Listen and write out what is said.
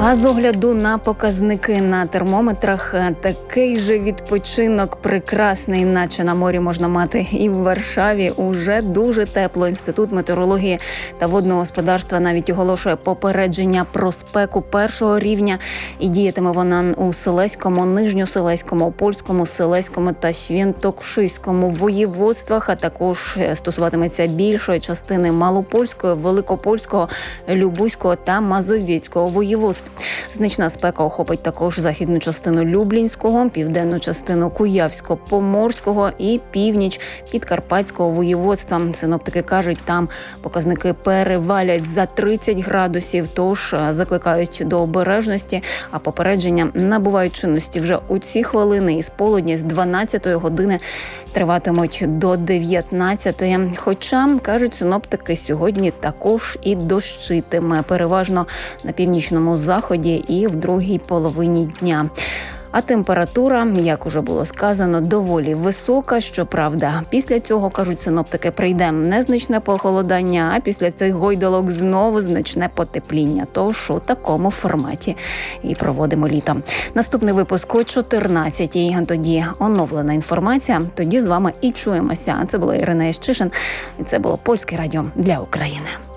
А з огляду на показники на термометрах, такий же відпочинок прекрасний, наче на морі можна мати і в Варшаві. Уже дуже тепло. Інститут метеорології та водного господарства навіть оголошує попередження про спеку першого рівня. І діятиме вона у Селеському, Нижньоселеському, Опольському, Селеському та Святошинському воєводствах, а також стосуватиметься більшої частини Малопольського, Великопольського, Любузького та Мазовецького воєводств. Значна спека охопить також західну частину Люблінського, південну частину Куявсько-Поморського і північ Підкарпатського воєводства. Синоптики кажуть, там показники перевалять за 30 градусів, тож закликають до обережності, а попередження набувають чинності вже у ці хвилини. Із полудня з 12-ї години триватимуть до 19-ї. Хоча, кажуть синоптики, сьогодні також і дощитиме, переважно на північному заході і в другій половині дня. А температура, як уже було сказано, доволі висока. Щоправда, після цього, кажуть синоптики, прийде незначне похолодання, а після цих гойдалок знову значне потепління. Тож у такому форматі і проводимо літо. Наступний випуск о 14-й. Тоді оновлена інформація. Тоді з вами і чуємося. А це була Ірина Ящишин. І це було Польське радіо для України.